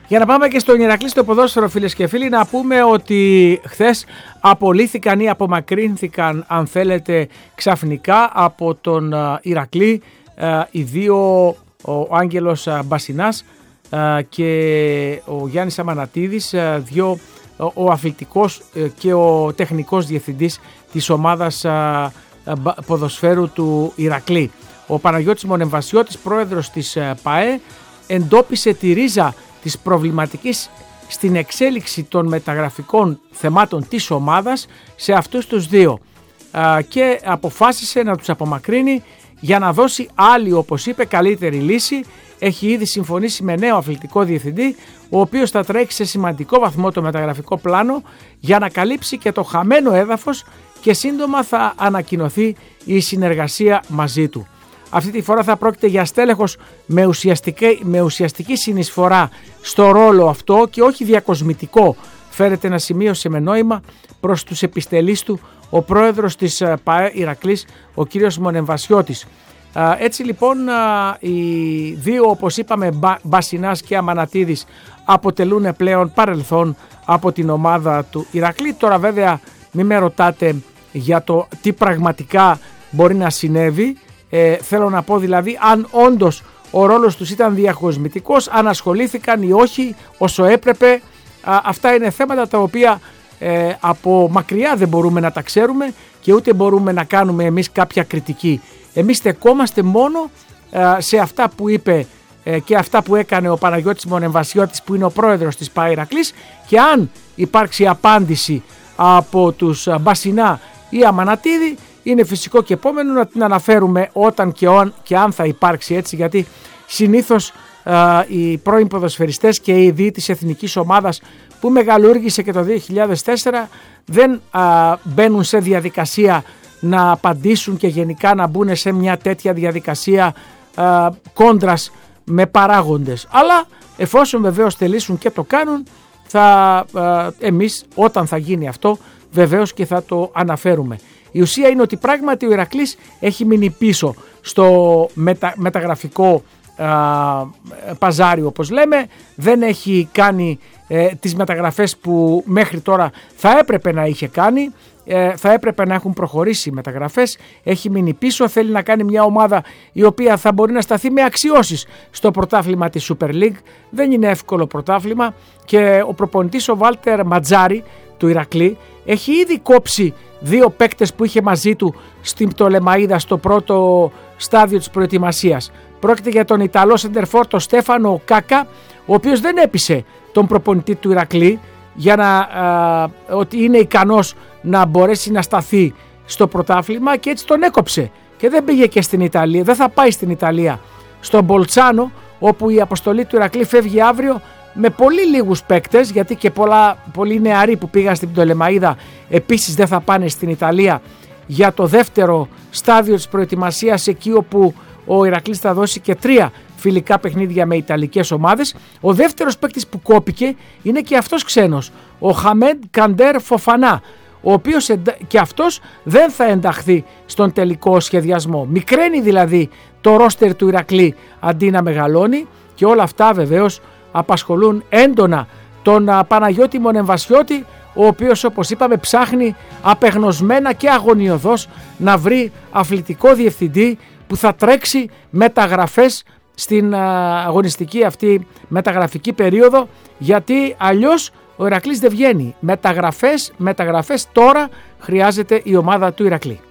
Για να πάμε και στον Ηρακλή στο ποδόσφαιρο, φίλες και φίλοι, να πούμε ότι χθες απολύθηκαν ή απομακρύνθηκαν, αν θέλετε, ξαφνικά από τον Ηρακλή οι δύο, ο Άγγελος Μπασινάς και ο Γιάννης Αμανατίδης, ο αθλητικός και ο τεχνικός διευθυντής της ομάδας ποδοσφαίρου του Ηρακλή. Ο Παναγιώτης Μονεμβασιώτης, πρόεδρος της ΠΑΕ, εντόπισε τη ρίζα της προβληματικής στην εξέλιξη των μεταγραφικών θεμάτων της ομάδας σε αυτούς τους δύο και αποφάσισε να τους απομακρύνει για να δώσει άλλη, όπως είπε, καλύτερη λύση. Έχει ήδη συμφωνήσει με νέο αθλητικό διευθυντή, ο οποίος θα τρέξει σε σημαντικό βαθμό το μεταγραφικό πλάνο για να καλύψει και το χαμένο έδαφος και σύντομα θα ανακοινωθεί η συνεργασία μαζί του. Αυτή τη φορά θα πρόκειται για στέλεχος με ουσιαστική συνεισφορά στο ρόλο αυτό και όχι διακοσμητικό, φέρεται να σημείωσε με νόημα προς τους επιστελείς του ο πρόεδρος της ΠΑΕ Ηρακλής, ο κύριος Μονεμβασιώτης. Έτσι λοιπόν οι δύο, όπως είπαμε, Μπασινάς και Αμανατίδης, αποτελούν πλέον παρελθόν από την ομάδα του Ηρακλή. Τώρα βέβαια μην με ρωτάτε για το τι πραγματικά μπορεί να συνέβη. Θέλω να πω δηλαδή αν όντως ο ρόλος τους ήταν διακοσμητικός, αν ασχολήθηκαν ή όχι όσο έπρεπε. Αυτά είναι θέματα τα οποία από μακριά δεν μπορούμε να τα ξέρουμε και ούτε μπορούμε να κάνουμε εμείς κάποια κριτική. Εμείς στεκόμαστε μόνο σε αυτά που είπε και αυτά που έκανε ο Παναγιώτης Μονεμβασιώτης, που είναι ο πρόεδρος της ΠΑΕ Ηρακλής, και αν υπάρξει απάντηση από τους Μπασινά ή Αμανατίδη, είναι φυσικό και επόμενο να την αναφέρουμε όταν και αν θα υπάρξει, έτσι, γιατί συνήθως οι πρώην ποδοσφαιριστές και οι διοί της εθνικής ομάδας που μεγαλούργησε και το 2004 δεν μπαίνουν σε διαδικασία να απαντήσουν και γενικά να μπουν σε μια τέτοια διαδικασία κόντρας με παράγοντες. Αλλά εφόσον βεβαίως θελήσουν και το κάνουν, εμείς όταν θα γίνει αυτό βεβαίως και θα το αναφέρουμε. Η ουσία είναι ότι πράγματι ο Ηρακλής έχει μείνει πίσω στο μεταγραφικό παζάρι, όπως λέμε. Δεν έχει κάνει τις μεταγραφές που μέχρι τώρα θα έπρεπε να είχε κάνει. Θα έπρεπε να έχουν προχωρήσει οι μεταγραφές. Έχει μείνει πίσω, θέλει να κάνει μια ομάδα η οποία θα μπορεί να σταθεί με αξιώσεις στο πρωτάθλημα της Super League. Δεν είναι εύκολο πρωτάθλημα και ο προπονητής ο Βάλτερ Ματζάρη του Ηρακλή έχει ήδη κόψει δύο παίκτες που είχε μαζί του στην Πτολεμαΐδα στο πρώτο στάδιο της προετοιμασίας. Πρόκειται για τον Ιταλό σεντερφόρ, τον Στέφανο Κάκα, ο οποίος δεν έπεισε τον προπονητή του Ηρακλή ότι είναι ικανός να μπορέσει να σταθεί στο πρωτάθλημα, και έτσι τον έκοψε και δεν πήγε και στην Ιταλία, δεν θα πάει στην Ιταλία, στον Μπολτσάνο, όπου η αποστολή του Ηρακλή φεύγει αύριο με πολύ λίγους παίκτες, γιατί και πολλοί νεαροί που πήγαν στην Πτολεμαΐδα επίσης δεν θα πάνε στην Ιταλία για το δεύτερο στάδιο της προετοιμασίας, εκεί όπου ο Ηρακλής θα δώσει και 3 φιλικά παιχνίδια με ιταλικές ομάδες. Ο δεύτερος παίκτης που κόπηκε είναι και αυτός ξένος, ο Χαμέντ Καντέρ Φοφανά, ο οποίος και αυτός δεν θα ενταχθεί στον τελικό σχεδιασμό. Μικραίνει δηλαδή το ρόστερ του Ηρακλή αντί να μεγαλώνει, και όλα αυτά βεβαίως απασχολούν έντονα τον Παναγιώτη Μονεμβασιώτη, ο οποίος, όπως είπαμε, ψάχνει απεγνωσμένα και αγωνιωδώς να βρει αθλητικό διευθυντή που θα τρέξει μεταγραφές στην αγωνιστική αυτή μεταγραφική περίοδο, γιατί αλλιώς ο Ηρακλής δεν βγαίνει. Μεταγραφές τώρα χρειάζεται η ομάδα του Ηρακλή.